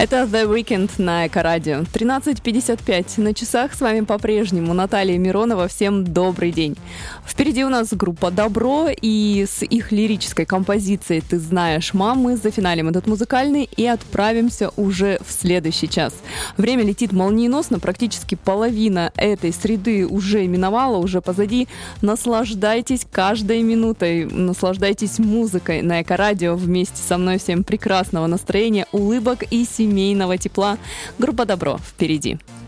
Это The Weeknd на Эко-радио. 13:55 на часах. С вами по-прежнему Наталья Миронова. Всем добрый день. Впереди у нас группа «Добро», и с их лирической композицией «Ты знаешь, мам» мы зафиналим этот музыкальный и отправимся уже в следующий час. Время летит молниеносно, практически половина этой среды уже миновала, уже позади. Наслаждайтесь каждой минутой, наслаждайтесь музыкой на Эко-радио вместе со мной. Всем прекрасного настроения, улыбок и семейного тепла. Группа «Добро» впереди.